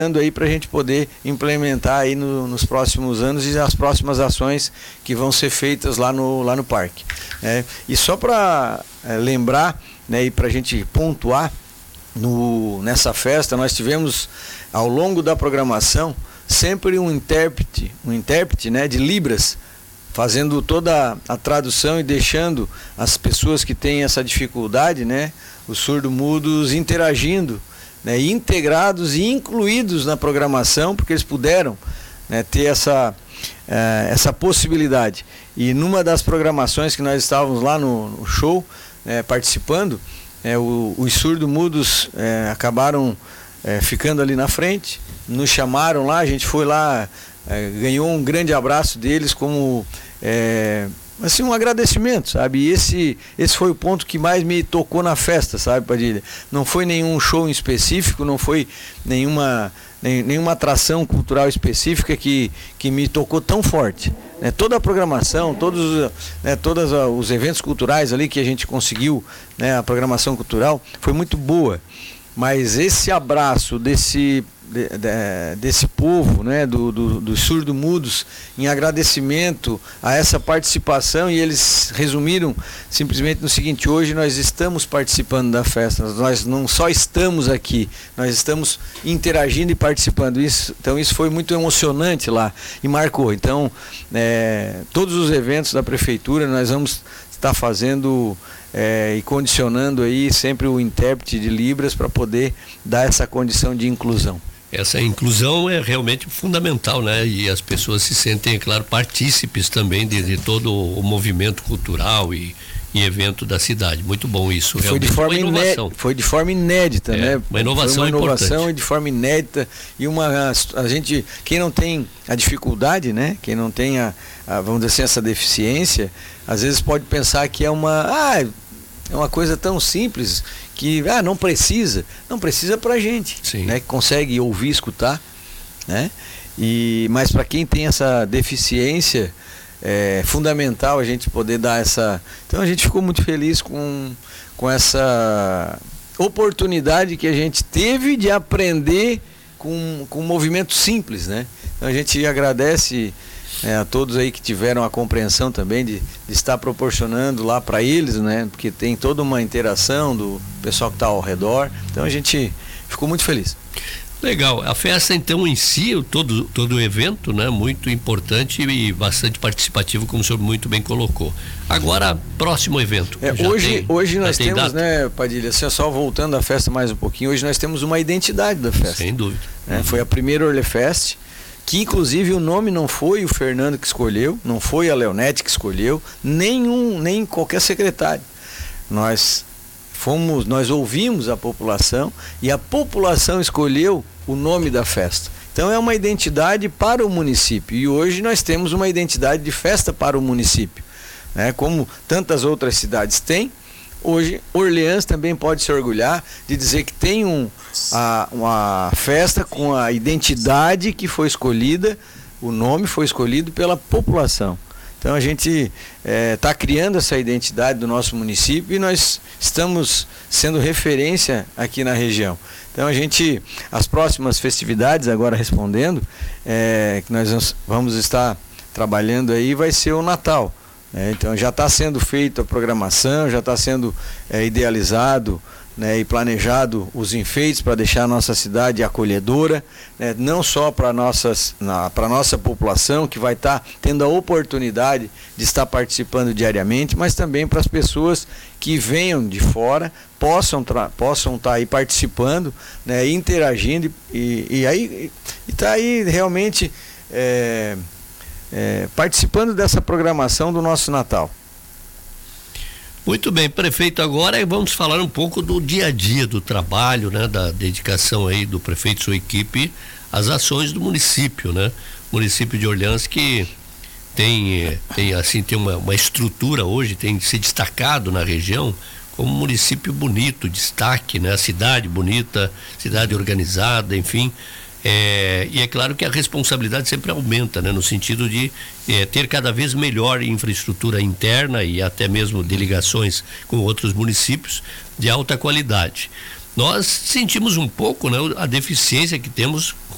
aí para a gente poder implementar aí nos próximos anos e as próximas ações que vão ser feitas lá no parque. E só para lembrar, né, e para a gente pontuar, nessa festa nós tivemos ao longo da programação sempre um intérprete, né, de Libras, fazendo toda a tradução e deixando as pessoas que têm essa dificuldade, né, os surdo-mudos, interagindo, né, integrados e incluídos na programação, porque eles puderam, né, ter essa possibilidade. E numa das programações que nós estávamos lá no show, participando, os surdo-mudos acabaram ficando ali na frente, nos chamaram lá, a gente foi lá, ganhou um grande abraço deles como assim, um agradecimento, sabe? E esse foi o ponto que mais me tocou na festa, sabe, Padilha? Não foi nenhum show em específico, não foi nenhuma atração cultural específica que me tocou tão forte. Toda a programação, todos os eventos culturais ali que a gente conseguiu, né, a programação cultural foi muito boa. Mas esse abraço desse povo, né, dos surdo-mudos, em agradecimento a essa participação, e eles resumiram simplesmente no seguinte: hoje nós estamos participando da festa, nós não só estamos aqui, nós estamos interagindo e participando. Então isso foi muito emocionante lá e marcou. Então todos os eventos da prefeitura nós vamos estar fazendo e condicionando aí sempre o intérprete de Libras para poder dar essa condição de inclusão. Essa inclusão é realmente fundamental, né? E as pessoas se sentem, é claro, partícipes também de todo o movimento cultural e evento da cidade. Muito bom isso. Foi de forma inédita, né? Uma inovação, foi uma inovação importante. E de forma inédita, e a gente, quem não tem a dificuldade, né? Quem não tem vamos dizer assim, essa deficiência, às vezes pode pensar que é uma coisa tão simples que não precisa pra gente, né, que consegue ouvir, escutar, né? Mas para quem tem essa deficiência é fundamental a gente poder dar essa. Então a gente ficou muito feliz com essa oportunidade que a gente teve de aprender com um movimento simples, né? Então a gente agradece a todos aí que tiveram a compreensão também de estar proporcionando lá para eles, né? Porque tem toda uma interação do pessoal que está ao redor. Então a gente ficou muito feliz. Legal. A festa então em si, todo o evento, né? Muito importante e bastante participativo, como o senhor muito bem colocou. Agora, próximo evento. Hoje nós temos, data, né, Padilha, assim, só voltando à festa mais um pouquinho, hoje nós temos uma identidade da festa. Sem dúvida. Foi a primeira Orlefest, que inclusive o nome não foi o Fernando que escolheu, não foi a Leonete que escolheu, nem qualquer secretário. Nós ouvimos a população e a população escolheu o nome da festa. Então é uma identidade para o município, e hoje nós temos uma identidade de festa para o município, né? Como tantas outras cidades têm. Hoje, Orleans também pode se orgulhar de dizer que tem uma festa com a identidade que foi escolhida, o nome foi escolhido pela população. Então a gente está criando essa identidade do nosso município e nós estamos sendo referência aqui na região. Então as próximas festividades, agora respondendo, que nós vamos estar trabalhando aí, vai ser o Natal. Então já está sendo feita a programação, já está sendo idealizado, né, e planejado os enfeites para deixar a nossa cidade acolhedora, né, não só para a nossa população, que vai estar tendo a oportunidade de estar participando diariamente, mas também para as pessoas que venham de fora, possam estar aí participando, né, interagindo e está aí realmente participando dessa programação do nosso Natal. Muito bem, prefeito, agora vamos falar um pouco do dia a dia do trabalho, né, da dedicação aí do prefeito e sua equipe às ações do município, né? Município de Orleans que tem uma estrutura hoje, tem se destacado na região como um município bonito, destaque, né? A cidade bonita, cidade organizada, enfim. E é claro que a responsabilidade sempre aumenta, né, no sentido de ter cada vez melhor infraestrutura interna e até mesmo de ligações com outros municípios de alta qualidade. Nós sentimos um pouco, né, a deficiência que temos